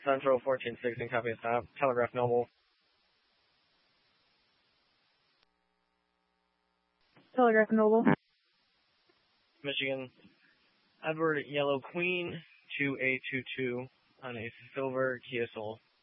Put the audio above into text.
Central 1416, copy of stop. Telegraph Noble. Telegraph Noble. Michigan. Edward Yellow Queen 2822 on a silver Kia Soul.